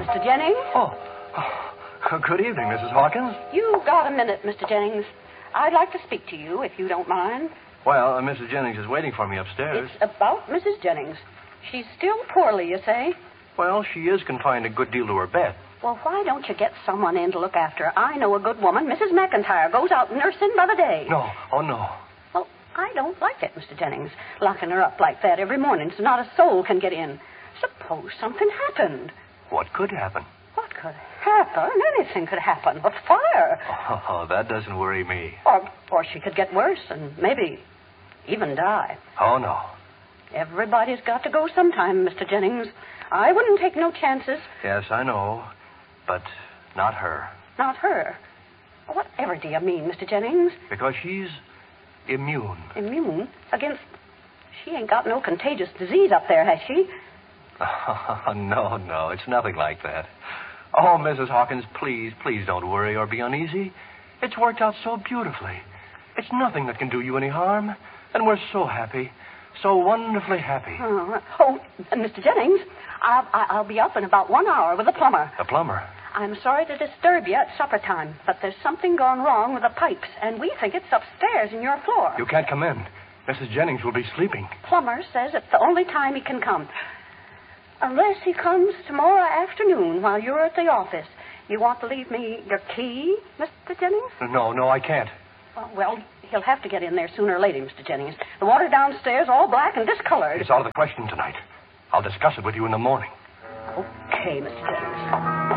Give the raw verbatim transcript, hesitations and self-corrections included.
Mister Jennings. Oh. oh. Good evening, Missus Hawkins. You got a minute, Mister Jennings. I'd like to speak to you, if you don't mind. Well, uh, Missus Jennings is waiting for me upstairs. It's about Missus Jennings. She's still poorly, you say? Well, she is confined a good deal to her bed. Well, why don't you get someone in to look after her? I know a good woman, Missus McIntyre, goes out nursing by the day. No. Oh, no. Well, I don't like it, Mister Jennings, locking her up like that every morning so not a soul can get in. Suppose something happened. What could happen? What could happen? Anything could happen. A fire. Oh, that doesn't worry me. Or, or she could get worse and maybe even die. Oh, no. Everybody's got to go sometime, Mister Jennings. I wouldn't take no chances. Yes, I know. But not her. Not her? Whatever do you mean, Mister Jennings? Because she's immune. Immune? Against... She ain't got no contagious disease up there, has she? Oh, no, no. It's nothing like that. Oh, Missus Hawkins, please, please don't worry or be uneasy. It's worked out so beautifully. It's nothing that can do you any harm. And we're so happy. So wonderfully happy. Oh, oh Mister Jennings, I'll, I'll be up in about one hour with the plumber. The plumber? I'm sorry to disturb you at supper time, but there's something gone wrong with the pipes, and we think it's upstairs in your floor. You can't come in. Missus Jennings will be sleeping. Plumber says it's the only time he can come. Unless he comes tomorrow afternoon while you're at the office. You want to leave me your key, Mister Jennings? No, no, I can't. Uh, well, he'll have to get in there sooner or later, Mister Jennings. The water downstairs all black and discolored. It's out of the question tonight. I'll discuss it with you in the morning. Okay, Mister Jennings.